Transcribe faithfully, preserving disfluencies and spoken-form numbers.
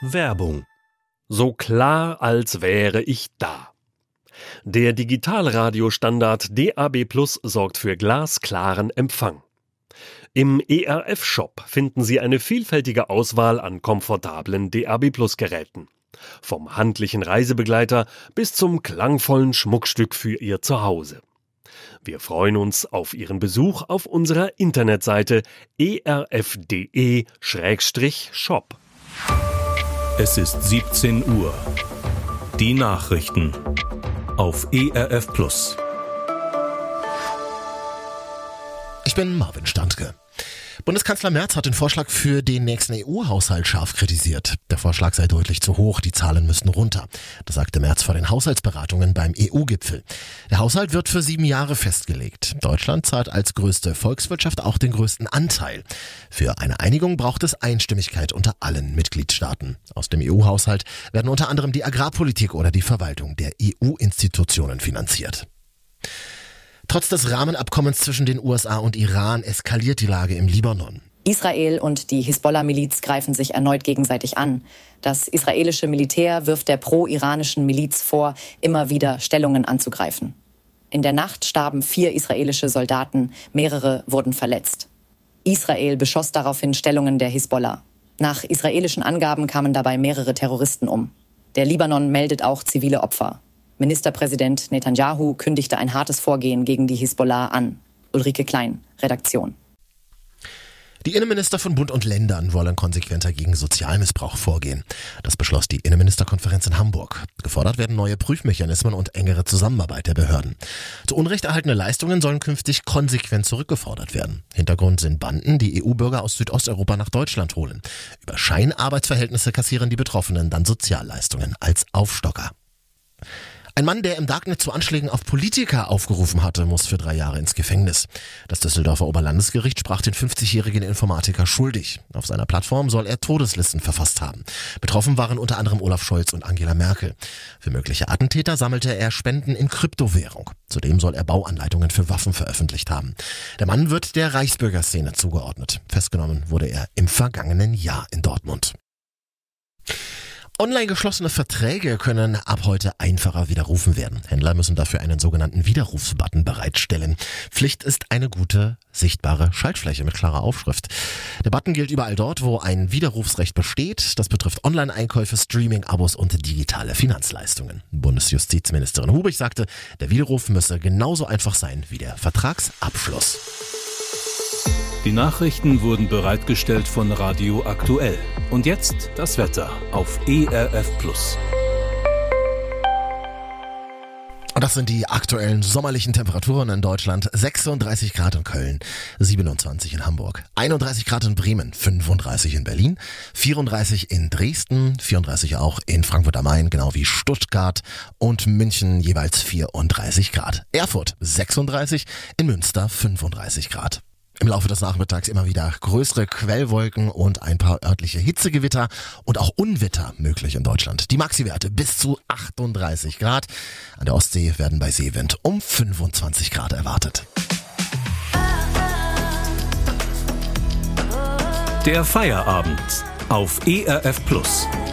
Werbung. So klar, als wäre ich da. Der Digitalradiostandard D A B Plus sorgt für glasklaren Empfang. Im E R F-Shop finden Sie eine vielfältige Auswahl an komfortablen D A B Plus Geräten. Vom handlichen Reisebegleiter bis zum klangvollen Schmuckstück für Ihr Zuhause. Wir freuen uns auf Ihren Besuch auf unserer Internetseite e r f punkt d e Schrägstrich shop. Es ist siebzehn Uhr. Die Nachrichten auf E R F Plus. Ich bin Marvin Standke. Bundeskanzler Merz hat den Vorschlag für den nächsten E U-Haushalt scharf kritisiert. Der Vorschlag sei deutlich zu hoch, die Zahlen müssten runter. Das sagte Merz vor den Haushaltsberatungen beim E U-Gipfel. Der Haushalt wird für sieben Jahre festgelegt. Deutschland zahlt als größte Volkswirtschaft auch den größten Anteil. Für eine Einigung braucht es Einstimmigkeit unter allen Mitgliedstaaten. Aus dem E U-Haushalt werden unter anderem die Agrarpolitik oder die Verwaltung der E U-Institutionen finanziert. Trotz des Rahmenabkommens zwischen den U S A und Iran eskaliert die Lage im Libanon. Israel und die Hisbollah-Miliz greifen sich erneut gegenseitig an. Das israelische Militär wirft der pro-iranischen Miliz vor, immer wieder Stellungen anzugreifen. In der Nacht starben vier israelische Soldaten, mehrere wurden verletzt. Israel beschoss daraufhin Stellungen der Hisbollah. Nach israelischen Angaben kamen dabei mehrere Terroristen um. Der Libanon meldet auch zivile Opfer. Ministerpräsident Netanyahu kündigte ein hartes Vorgehen gegen die Hisbollah an. Ulrike Klein, Redaktion. Die Innenminister von Bund und Ländern wollen konsequenter gegen Sozialmissbrauch vorgehen. Das beschloss die Innenministerkonferenz in Hamburg. Gefordert werden neue Prüfmechanismen und engere Zusammenarbeit der Behörden. Zu Unrecht erhaltene Leistungen sollen künftig konsequent zurückgefordert werden. Hintergrund sind Banden, die E U-Bürger aus Südosteuropa nach Deutschland holen. Über Scheinarbeitsverhältnisse kassieren die Betroffenen dann Sozialleistungen als Aufstocker. Ein Mann, der im Darknet zu Anschlägen auf Politiker aufgerufen hatte, muss für drei Jahre ins Gefängnis. Das Düsseldorfer Oberlandesgericht sprach den fünfzigjährigen Informatiker schuldig. Auf seiner Plattform soll er Todeslisten verfasst haben. Betroffen waren unter anderem Olaf Scholz und Angela Merkel. Für mögliche Attentäter sammelte er Spenden in Kryptowährung. Zudem soll er Bauanleitungen für Waffen veröffentlicht haben. Der Mann wird der Reichsbürgerszene zugeordnet. Festgenommen wurde er im vergangenen Jahr in Dortmund. Online geschlossene Verträge können ab heute einfacher widerrufen werden. Händler müssen dafür einen sogenannten Widerrufsbutton bereitstellen. Pflicht ist eine gute, sichtbare Schaltfläche mit klarer Aufschrift. Der Button gilt überall dort, wo ein Widerrufsrecht besteht. Das betrifft Online-Einkäufe, Streaming-Abos und digitale Finanzleistungen. Bundesjustizministerin Hubig sagte, der Widerruf müsse genauso einfach sein wie der Vertragsabschluss. Die Nachrichten wurden bereitgestellt von Radio Aktuell. Und jetzt das Wetter auf E R F Plus. Und das sind die aktuellen sommerlichen Temperaturen in Deutschland. sechsunddreißig Grad in Köln, siebenundzwanzig in Hamburg, einunddreißig Grad in Bremen, fünfunddreißig in Berlin, vierunddreißig in Dresden, vierunddreißig auch in Frankfurt am Main, genau wie Stuttgart und München jeweils vierunddreißig Grad. Erfurt sechsunddreißig, in Münster fünfunddreißig Grad. Im Laufe des Nachmittags immer wieder größere Quellwolken und ein paar örtliche Hitzegewitter und auch Unwetter möglich in Deutschland. Die Maxiwerte bis zu achtunddreißig Grad. An der Ostsee werden bei Seewind um fünfundzwanzig Grad erwartet. Der Feierabend auf E R F Plus.